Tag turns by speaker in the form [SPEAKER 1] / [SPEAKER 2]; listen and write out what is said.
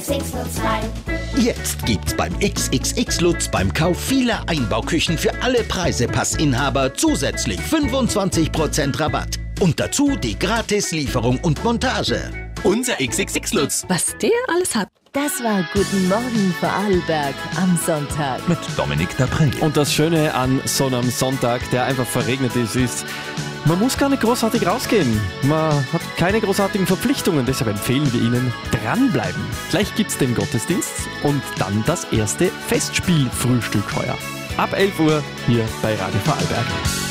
[SPEAKER 1] XXX Lutz rein.
[SPEAKER 2] Jetzt gibt's beim XXX Lutz beim Kauf vieler Einbauküchen für alle Preisepassinhaber zusätzlich 25% Rabatt. Und dazu die Gratis-Lieferung und Montage.
[SPEAKER 3] Unser XXX Lutz.
[SPEAKER 4] Was der alles hat.
[SPEAKER 5] Das war Guten Morgen Vorarlberg am Sonntag.
[SPEAKER 3] Mit Dominik D'April.
[SPEAKER 6] Und das Schöne an so einem Sonntag, der einfach verregnet ist, man muss gar nicht großartig rausgehen. Man hat keine großartigen Verpflichtungen, deshalb empfehlen wir Ihnen, dranbleiben. Gleich gibt's den Gottesdienst und dann das erste Festspielfrühstück heuer. Ab 11 Uhr hier bei Radio Vorarlberg.